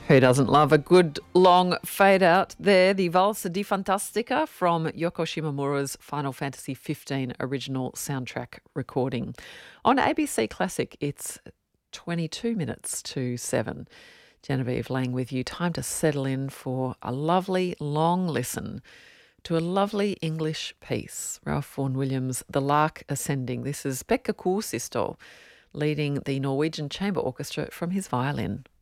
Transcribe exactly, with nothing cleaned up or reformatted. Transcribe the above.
Who doesn't love a good long fade out there? The Valsa di Fantastica from Yoko Shimomura's Final Fantasy fifteen original soundtrack recording. On A B C Classic, it's twenty-two minutes to seven. Genevieve Lang with you. Time to settle in for a lovely long listen to a lovely English piece. Ralph Vaughan Williams, The Lark Ascending. This is Pekka Kuusisto leading the Norwegian Chamber Orchestra from his violin.